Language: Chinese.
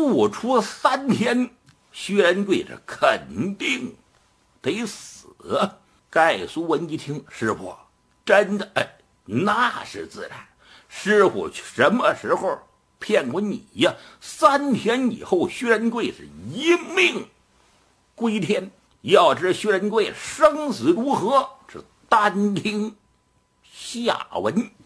不出3天，薛仁贵这肯定得死。盖苏文一听，师傅，真的？那是自然。师傅什么时候骗过你呀？3天以后，薛仁贵是一命归天。要知薛仁贵生死如何，是单听下文。